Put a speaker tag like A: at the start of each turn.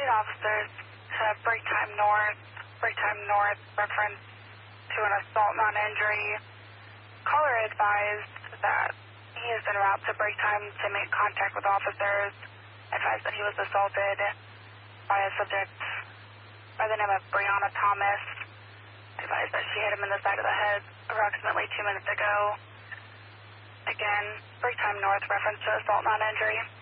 A: officers to break time north, reference to an assault non-injury. Caller advised that he is en route to break time to make contact with officers. Advised that he was assaulted by a subject by the name of Brianna Thomas. Advised that she hit him in the side of the head approximately 2 minutes ago. Again, break time north, reference to assault non-injury.